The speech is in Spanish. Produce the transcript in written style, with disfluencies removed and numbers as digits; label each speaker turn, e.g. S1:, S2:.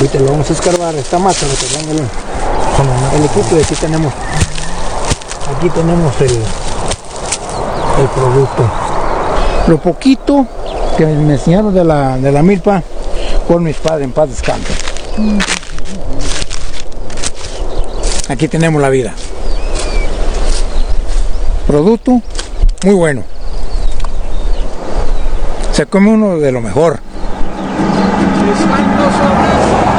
S1: Ahorita lo vamos a escarbar esta mata, lo que tenga el equipo, y aquí tenemos el producto. Lo poquito que me enseñaron de la milpa por mis padres, en paz descanse. Aquí tenemos la vida. Producto muy bueno. Se come uno de lo mejor.